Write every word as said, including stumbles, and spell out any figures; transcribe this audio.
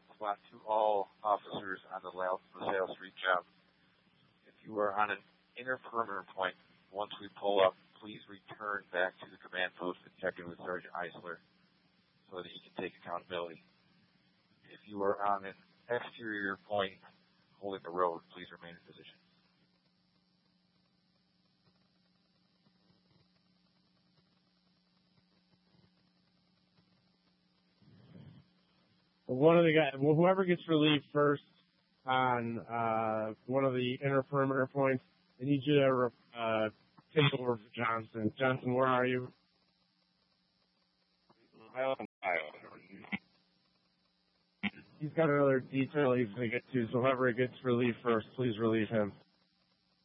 spot to all officers on the LaSalle Street job. If you are on an inner perimeter point, once we pull up, please return back to the command post and check in with Sergeant Eisler so that you can take accountability. If you are on an exterior point holding the road, please remain in position. One of the guys, well, whoever gets relief first on uh, one of the inner perimeter points, I need you to uh, take over for Johnson. Johnson, where are you? He's got another detail he's going to get to, so whoever gets relief first, please relieve him.